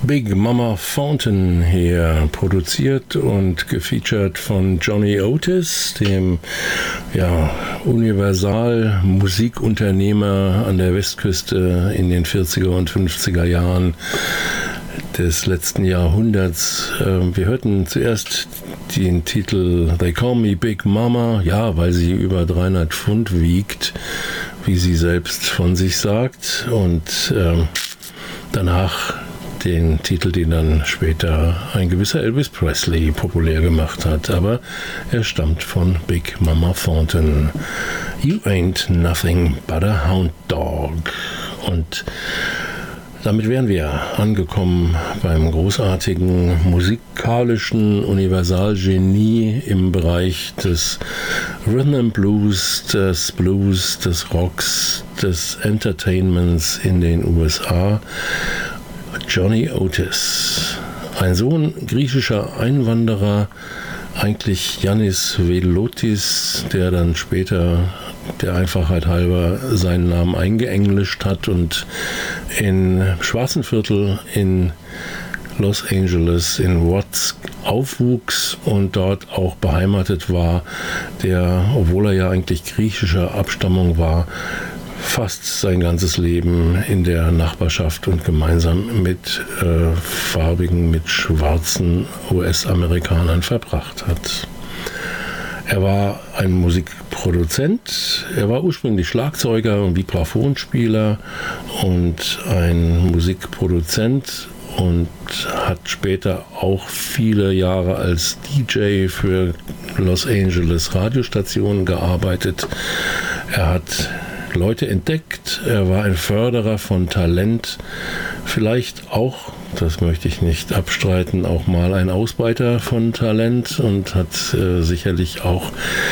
Big Mama Fountain hier, produziert und gefeatured von Johnny Otis, dem Universal-Musikunternehmer an der Westküste in den 40er und 50er Jahren des letzten Jahrhunderts. Wir hörten zuerst den Titel They Call Me Big Mama, ja, weil sie über 300 Pfund wiegt, wie sie selbst von sich sagt, und danach den Titel, den dann später ein gewisser Elvis Presley populär gemacht hat, aber er stammt von Big Mama Fountain. You ain't nothing but a hound dog. Und damit wären wir angekommen beim großartigen musikalischen Universalgenie im Bereich des Rhythm and Blues, des Rocks, des Entertainments in den USA. Johnny Otis, ein Sohn griechischer Einwanderer, eigentlich Yannis Velotis, der dann später der Einfachheit halber seinen Namen eingeenglischt hat und in Schwarzenviertel in Los Angeles in Watts aufwuchs und dort auch beheimatet war, der, obwohl er ja eigentlich griechischer Abstammung war, fast sein ganzes Leben in der Nachbarschaft und gemeinsam mit farbigen, mit schwarzen US-Amerikanern verbracht hat. Er war ein Musikproduzent, er war ursprünglich Schlagzeuger und Vibraphonspieler und ein Musikproduzent und hat später auch viele Jahre als DJ für Los Angeles Radiostationen gearbeitet. Er hat Leute entdeckt, er war ein Förderer von Talent, vielleicht auch, das möchte ich nicht abstreiten, auch mal ein Ausbeiter von Talent und hat sicherlich auch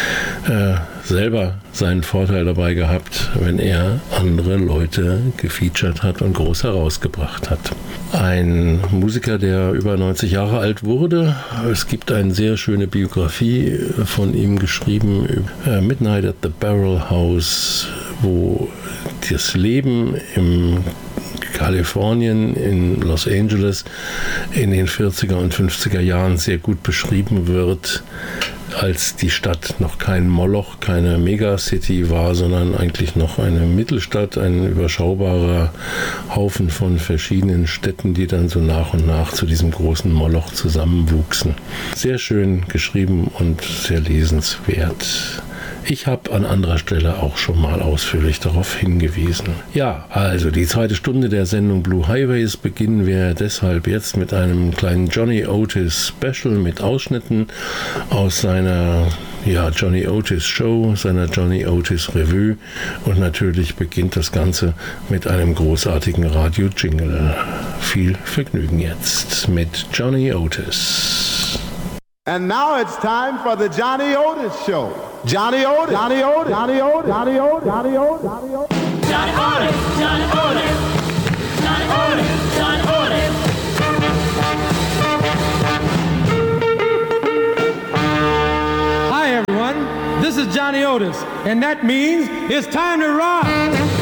selber seinen Vorteil dabei gehabt, wenn er andere Leute gefeatured hat und groß herausgebracht hat. Ein Musiker, der über 90 Jahre alt wurde. Es gibt eine sehr schöne Biografie von ihm geschrieben, Midnight at the Barrel House, wo das Leben im Kalifornien, in Los Angeles in den 40er und 50er Jahren sehr gut beschrieben wird, als die Stadt noch kein Moloch, keine Megacity war, sondern eigentlich noch eine Mittelstadt, ein überschaubarer Haufen von verschiedenen Städten, die dann so nach und nach zu diesem großen Moloch zusammenwuchsen. Sehr schön geschrieben und sehr lesenswert. Ich habe an anderer Stelle auch schon mal ausführlich darauf hingewiesen. Ja, also die zweite Stunde der Sendung Blue Highways beginnen wir deshalb jetzt mit einem kleinen Johnny Otis Special mit Ausschnitten aus seiner Johnny Otis Show, seiner Johnny Otis Revue, und natürlich beginnt das Ganze mit einem großartigen Radio-Jingle. Viel Vergnügen jetzt mit Johnny Otis. And now it's time for the Johnny Otis Show. Johnny Otis, Johnny Otis, Johnny Otis, Johnny Otis, Johnny Otis, Johnny Otis, Johnny Otis, Johnny Otis, Johnny Otis, Johnny Otis. Hi everyone, this is Johnny Otis, and that means it's time to rock.